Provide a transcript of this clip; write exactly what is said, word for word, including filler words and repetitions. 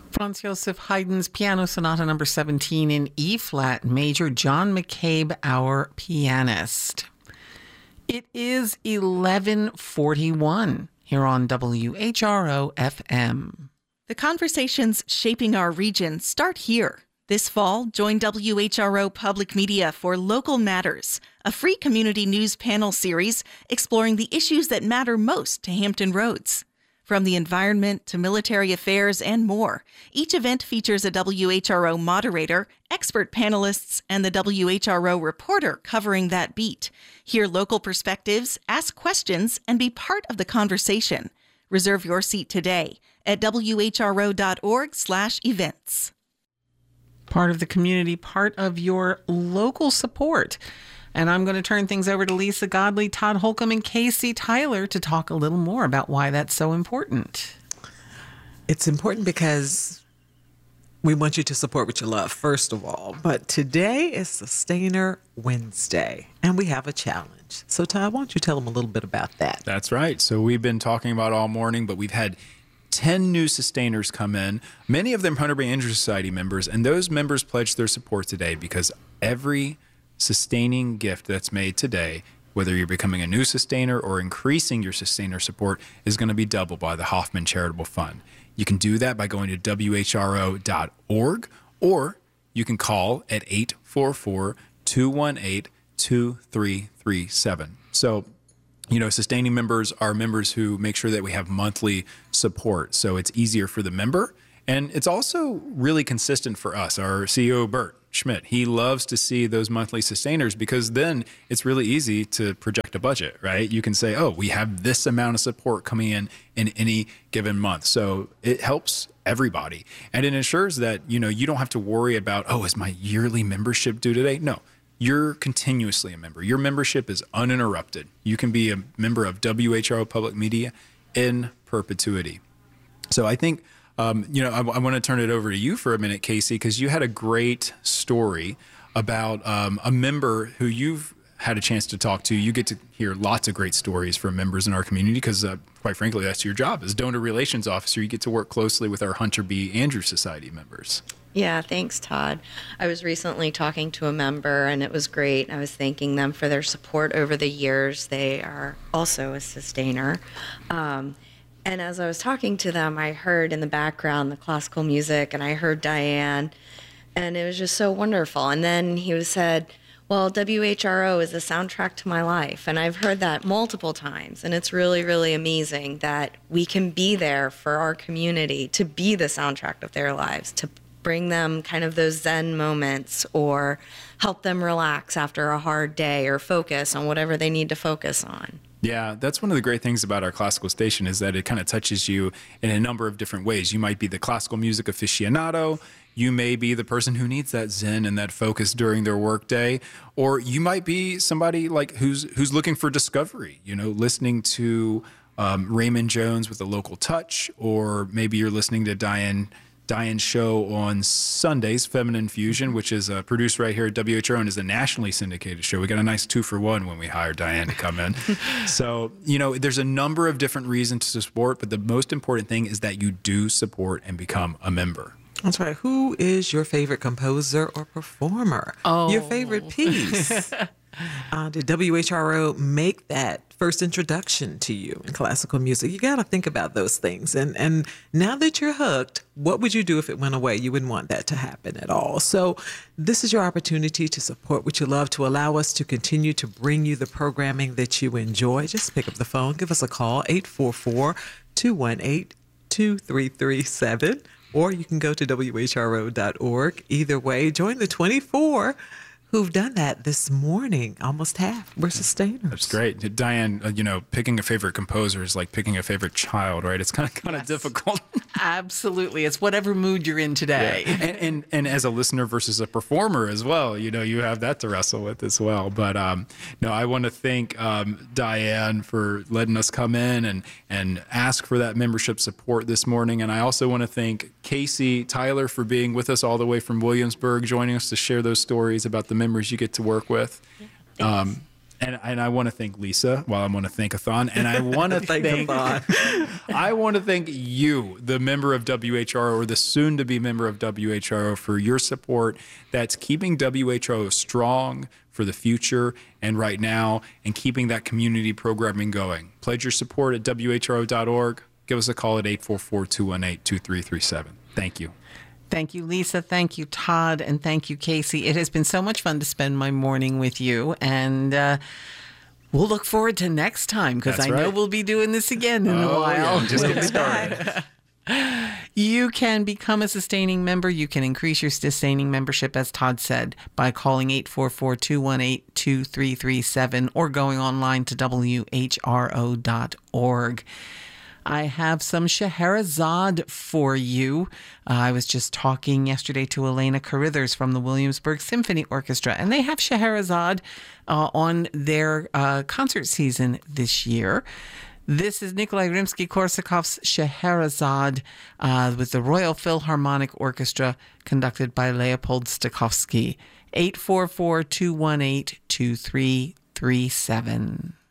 Franz Joseph Haydn's Piano Sonata number seventeen in E-flat major, John McCabe, our pianist. It is eleven forty-one here on W H R O F M. The conversations shaping our region start here. This fall, join W H R O Public Media for Local Matters, a free community news panel series exploring the issues that matter most to Hampton Roads. From the environment to military affairs and more, each event features a W H R O moderator, expert panelists, and the W H R O reporter covering that beat. Hear local perspectives, ask questions, and be part of the conversation. Reserve your seat today at W H R O dot org slash events. Part of the community, part of your local support. And I'm going to turn things over to Lisa Godley, Todd Holcomb, and Casey Tyler to talk a little more about why that's so important. It's important because we want you to support what you love, first of all. But today is Sustainer Wednesday, and we have a challenge. So, Todd, why don't you tell them a little bit about that? That's right. So we've been talking about all morning, but we've had ten new sustainers come in, many of them Hunter Bay Injury Society members, and those members pledged their support today because every sustaining gift that's made today, whether you're becoming a new sustainer or increasing your sustainer support, is going to be doubled by the Hoffman Charitable Fund. You can do that by going to W H R O dot org, or you can call at eight four four, two one eight, two three three seven. So, you know, sustaining members are members who make sure that we have monthly support. So it's easier for the member. And it's also really consistent for us. Our C E O, Bert Schmidt, he loves to see those monthly sustainers because then it's really easy to project a budget, right? You can say, oh, we have this amount of support coming in in any given month. So it helps everybody. And it ensures that, you know, you don't have to worry about, oh, is my yearly membership due today? No. You're continuously a member. Your membership is uninterrupted. You can be a member of W H R O Public Media in perpetuity. So I think, um, you know, I, I want to turn it over to you for a minute, Casey, because you had a great story about um, a member who you've had a chance to talk to. You get to hear lots of great stories from members in our community because, uh, quite frankly, that's your job. As donor relations officer, you get to work closely with our Hunter B. Andrews Society members. Yeah, thanks, Todd. I was recently talking to a member, and it was great. I was thanking them for their support over the years. They are also a sustainer. Um, and as I was talking to them, I heard in the background the classical music, and I heard Diane, and it was just so wonderful. And then he was said, well, W H R O is the soundtrack to my life. And I've heard that multiple times. And it's really, really amazing that we can be there for our community, to be the soundtrack of their lives, to bring them kind of those Zen moments or help them relax after a hard day or focus on whatever they need to focus on. Yeah, that's one of the great things about our classical station is that it kind of touches you in a number of different ways. You might be the classical music aficionado. You may be the person who needs that zen and that focus during their workday, or you might be somebody like who's who's looking for discovery, you know, listening to um, Raymond Jones with a local touch, or maybe you're listening to Diane Diane's show on Sundays, Feminine Fusion, which is uh, produced right here at W H R O and is a nationally syndicated show. We got a nice two for one when we hired Diane to come in. So, you know, there's a number of different reasons to support, but the most important thing is that you do support and become a member. That's right. Who is your favorite composer or performer? Oh. Your favorite piece? uh, did W H R O make that first introduction to you in classical music? You got to think about those things. And and now that you're hooked, what would you do if it went away? You wouldn't want that to happen at all. So this is your opportunity to support what you love, to allow us to continue to bring you the programming that you enjoy. Just pick up the phone. Give us a call, eight four four, two one eight, two three three seven. Or you can go to W H R O dot org. Either way, join the twenty-four who've done that this morning. Almost half were sustainers. That's great. Diane, uh, you know, picking a favorite composer is like picking a favorite child, right? It's kind of kind of yes. difficult. Absolutely. It's whatever mood you're in today. Yeah. And, and and as a listener versus a performer as well, you know, you have that to wrestle with as well. But um, no, I want to thank um, Diane for letting us come in and, and ask for that membership support this morning. And I also want to thank Casey Tyler for being with us all the way from Williamsburg, joining us to share those stories about the members you get to work with. Yeah, um, And, and I want to thank Lisa while I want to thank Athon. And I want to thank, Thank Athon. I want to thank you, the member of W H R O or the soon to be member of W H R O, for your support that's keeping W H R O strong for the future and right now and keeping that community programming going. Pledge your support at W H R O dot org. Give us a call at eight four four, two one eight, two three three seven. Thank you. Thank you, Lisa. Thank you, Todd. And thank you, Casey. It has been so much fun to spend my morning with you. And uh, we'll look forward to next time because I That's know right. we'll be doing this again in a Oh, while. yeah, just getting started. You can become a sustaining member. You can increase your sustaining membership, as Todd said, by calling eight four four, two one eight, two three three seven or going online to W H R O dot org. I have some Scheherazade for you. Uh, I was just talking yesterday to Elena Carithers from the Williamsburg Symphony Orchestra, and they have Scheherazade uh, on their uh, concert season this year. This is Nikolai Rimsky-Korsakov's Scheherazade uh, with the Royal Philharmonic Orchestra, conducted by Leopold Stokowski. eight four four, two one eight, two three three seven.